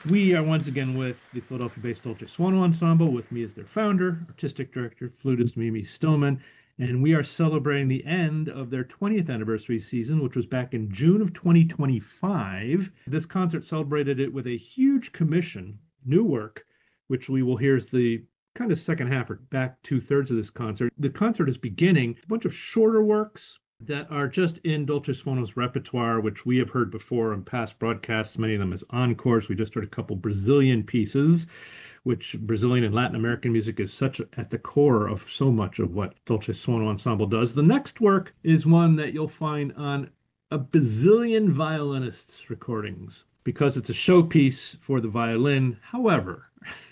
We are once again with the Philadelphia-based Dolce Suono Ensemble. With me is their founder, artistic director, flutist Mimi Stillman, and we are celebrating the end of their 20th anniversary season, which was back in June of 2025. This concert celebrated it with a huge commission, new work, which we will hear is the kind of second half or back two-thirds of this concert. The concert is beginning a bunch of shorter works that are just in Dolce Suono's repertoire, which we have heard before in past broadcasts, many of them as encores. We just heard a couple Brazilian pieces, which Brazilian and Latin American music is such at the core of so much of what Dolce Suono Ensemble does. The next work is one that you'll find on a bazillion violinists' recordings because it's a showpiece for the violin. However,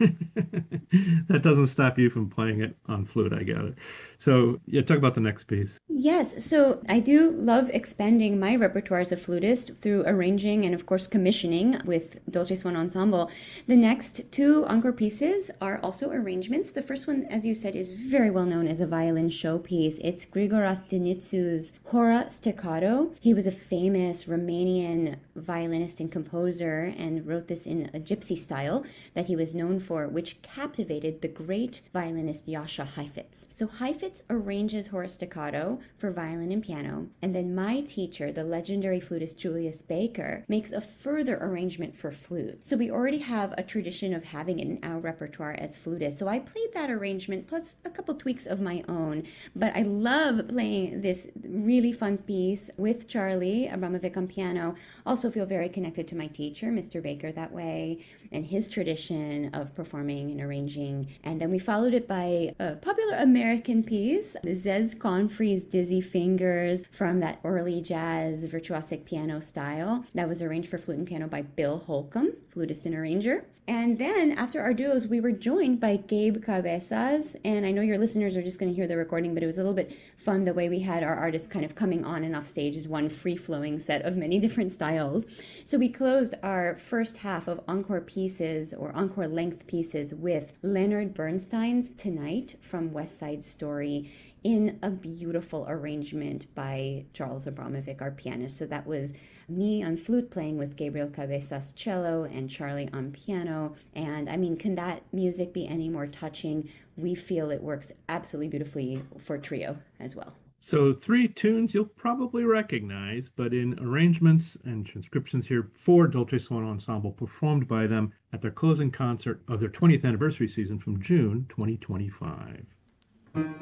that doesn't stop you from playing it on flute, I gather. So, yeah, talk about the next piece. Yes, so I do love expanding my repertoire as a flutist through arranging and, of course, commissioning with Dolce Suono Ensemble. The next two encore pieces are also arrangements. The first one, as you said, is very well known as a violin showpiece. It's Grigoras Dinitsu's Hora Staccato. He was a famous Romanian violinist and composer and wrote this in a gypsy style that he was known for, which captivated the great violinist Jascha Heifetz. So Heifetz arranges Hora Staccato for violin and piano, and then my teacher, the legendary flutist Julius Baker, makes a further arrangement for flute. So we already have a tradition of having it in our repertoire as flutists. So I played that arrangement plus a couple tweaks of my own, but I love playing this really fun piece with Charlie Abramovic on piano. Also feel very connected to my teacher, Mr. Baker, that way, and his tradition of performing and arranging. And then we followed it by a popular American piece, Zez Confrey's Dizzy Fingers, from that early jazz virtuosic piano style that was arranged for flute and piano by Bill Holcomb, flutist and arranger. And then after our duos, we were joined by Gabe Cabezas. And I know your listeners are just going to hear the recording, but it was a little bit fun the way we had our artists kind of coming on and off stage as one free-flowing set of many different styles. So we closed our first half of encore pieces or encore length pieces with Leonard Bernstein's Tonight from West Side Story in a beautiful arrangement by Charles Abramovic, our pianist. So that was me on flute playing with Gabriel Cabezas cello and Charlie on piano. And I mean, can that music be any more touching? We feel it works absolutely beautifully for trio as well. So, three tunes you'll probably recognize, but in arrangements and transcriptions here for Dolce Suono Ensemble performed by them at their closing concert of their 20th anniversary season from June 2025.